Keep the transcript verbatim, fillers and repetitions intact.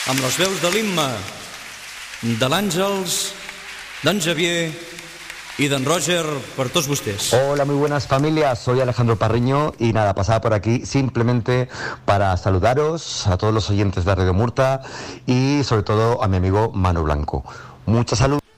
amb les veus de l'Imma, de l'Àngels, d'en Javier y d'en Roger, por todos ustedes. Hola, muy buenas familias, soy Alejandro Parriño y nada, pasaba por aquí simplemente para saludaros a todos los oyentes de Radio Murta y sobre todo a mi amigo Manu Blanco. Mucha salud.